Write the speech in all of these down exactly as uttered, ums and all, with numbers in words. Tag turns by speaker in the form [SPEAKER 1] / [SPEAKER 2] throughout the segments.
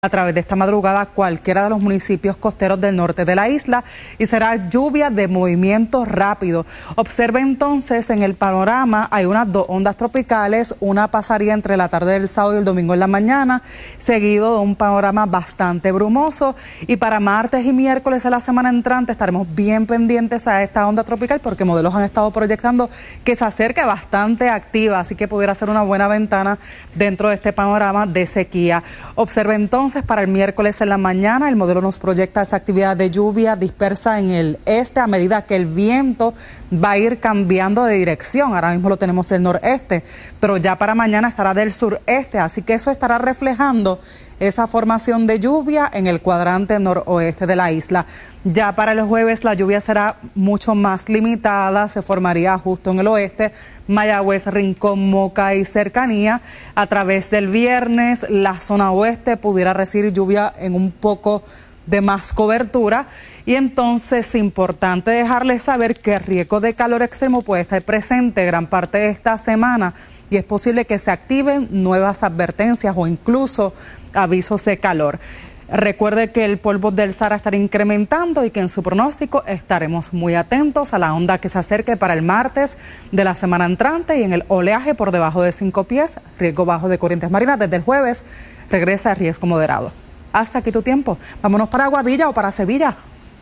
[SPEAKER 1] a través de esta madrugada cualquiera de los municipios costeros del norte de la isla y será lluvia de movimiento rápido. Observe entonces en el panorama, hay unas dos ondas tropicales, una pasaría entre la tarde del sábado y el domingo en la mañana, seguido de un panorama bastante brumoso, y para martes y miércoles de la semana entrante estaremos bien pendientes a esta onda tropical porque modelos han estado proyectando que se acerque bastante activa, así que pudiera ser una buena ventana dentro de este panorama de sequía. Observe entonces para el miércoles en la mañana, el modelo nos proyecta esa actividad de lluvia dispersa en el este a medida que el viento va a ir cambiando de dirección. Ahora mismo lo tenemos del noreste, pero ya para mañana estará del sureste, así que eso estará reflejando esa formación de lluvia en el cuadrante noroeste de la isla. Ya para el jueves la lluvia será mucho más limitada, se formaría justo en el oeste, Mayagüez, Rincón, Moca y cercanía. A través del viernes la zona oeste pudiera recibir lluvia en un poco de más cobertura, y entonces es importante dejarles saber que el riesgo de calor extremo puede estar presente gran parte de esta semana y es posible que se activen nuevas advertencias o incluso avisos de calor. Recuerde que el polvo del Sahara estará incrementando y que en su pronóstico estaremos muy atentos a la onda que se acerque para el martes de la semana entrante, y en el oleaje por debajo de cinco pies, riesgo bajo de corrientes marinas. Desde el jueves regresa a riesgo moderado. Hasta aquí tu tiempo. Vámonos para Aguadilla o para Sevilla.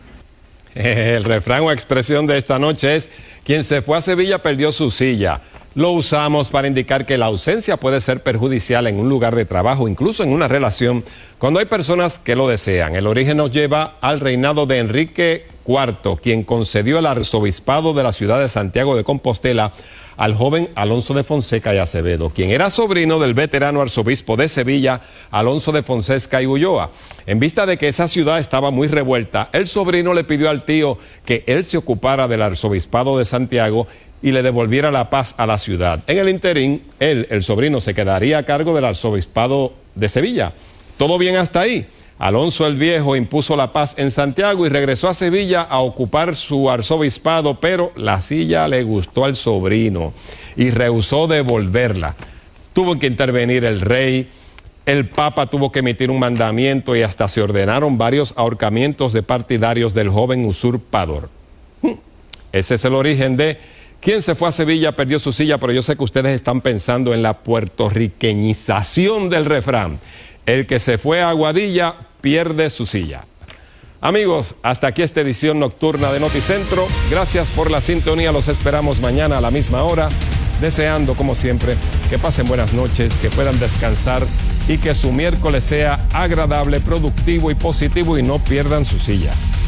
[SPEAKER 2] El refrán o expresión de esta noche es: quien se fue a Sevilla perdió su silla. Lo usamos para indicar que la ausencia puede ser perjudicial en un lugar de trabajo, incluso en una relación, cuando hay personas que lo desean. El origen nos lleva al reinado de Enrique cuarto, quien concedió el arzobispado de la ciudad de Santiago de Compostela al joven Alonso de Fonseca y Acevedo, quien era sobrino del veterano arzobispo de Sevilla, Alonso de Fonseca y Ulloa. En vista de que esa ciudad estaba muy revuelta, el sobrino le pidió al tío que él se ocupara del arzobispado de Santiago y le devolviera la paz a la ciudad. En el interín, él, el sobrino, se quedaría a cargo del arzobispado de Sevilla. ¿Todo bien hasta ahí? Alonso el Viejo impuso la paz en Santiago y regresó a Sevilla a ocupar su arzobispado, pero la silla le gustó al sobrino y rehusó devolverla. Tuvo que intervenir el rey, el papa tuvo que emitir un mandamiento y hasta se ordenaron varios ahorcamientos de partidarios del joven usurpador. Ese es el origen de quien se fue a Sevilla perdió su silla, pero yo sé que ustedes están pensando en la puertorriqueñización del refrán. El que se fue a Aguadilla pierde su silla. Amigos, hasta aquí esta edición nocturna de Noticentro. Gracias por la sintonía. Los esperamos mañana a la misma hora, deseando, como siempre, que pasen buenas noches, que puedan descansar y que su miércoles sea agradable, productivo y positivo y no pierdan su silla.